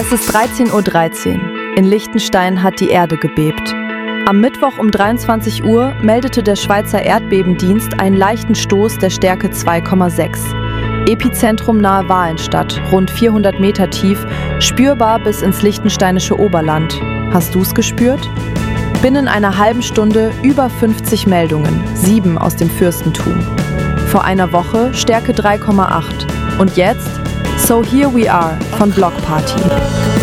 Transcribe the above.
Es ist 13:13 Uhr. In Liechtenstein hat die Erde gebebt. Am Mittwoch um 23 Uhr meldete der Schweizer Erdbebendienst einen leichten Stoß der Stärke 2,6. Epizentrum nahe Walenstadt, rund 400 Meter tief, spürbar bis ins liechtensteinische Oberland. Hast du's gespürt? Binnen einer halben Stunde über 50 Meldungen, 7 aus dem Fürstentum. Vor einer Woche Stärke 3,8. Und jetzt So Here We Are von Block Party.